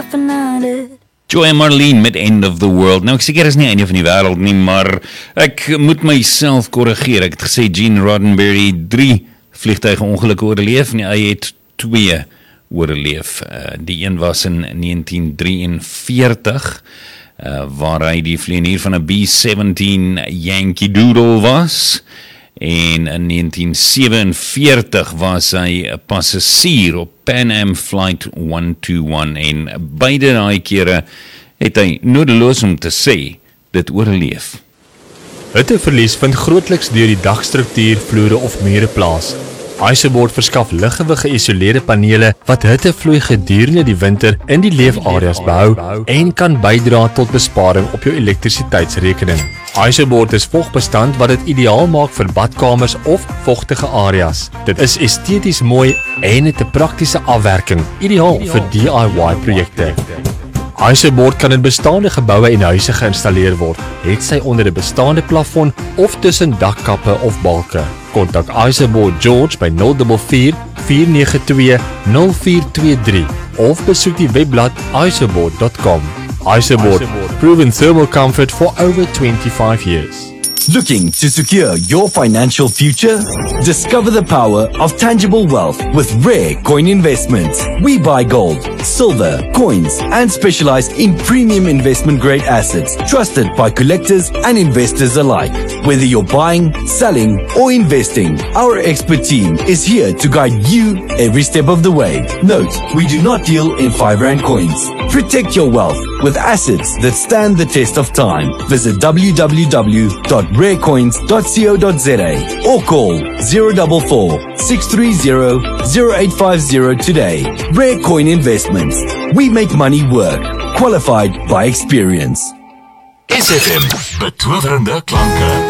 laughing at it. Joy and Marlene met End of the World. Nou, ek seker is nie einde van die wêreld nie, maar ek moet myself korrigeer. Ek het gesê Gene Roddenberry 3 vliegtuigongelukke oorleef, en hy het 2 oorleef. Die een was in 1943, waar hy die vlieënier van 'n B-17 Yankee Doodle was, en in 1947 was hy 'n passasier op Pan Am Flight 121, en beide daai kere het hy nodeloos om te sê dit oorleef. Hitteverlies vind grootliks deur die dagstruktuur, vloere of mure plaas. Iceboard verskaf liggewig geïsoleerde panele wat hittevloei gedurende die winter in die leefareas behou en kan bydra tot besparing op jou elektrisiteitsrekening. Iceboard is vogbestand wat dit ideaal maak vir badkamers of vogtige areas. Dit is esteties mooi en het 'n praktiese afwerking, ideaal vir DIY projekte. Iceboard kan in bestaande geboue en huise geïnstalleer word, het sy onder 'n bestaande plafon of tussen dakkappe of balke. Kontak Iceboard George by 044 492 0423 of besoek die webblad iceboard.com. Iceboard, proven thermal comfort for over 25 years. Looking to secure your financial future? Discover the power of tangible wealth with Rare Coin Investments. We buy gold, silver, coins, and specialize in premium investment grade assets trusted by collectors and investors alike. Whether you're buying, selling, or investing, our expert team is here to guide you every step of the way. Note, we do not deal in 5 Rand coins. Protect your wealth with assets that stand the test of time. Visit www.rarecoins.co.za or call 044 630 0850 today. Rare Coin Investments. We make money work. Qualified by experience. SFM, betowerende klanke.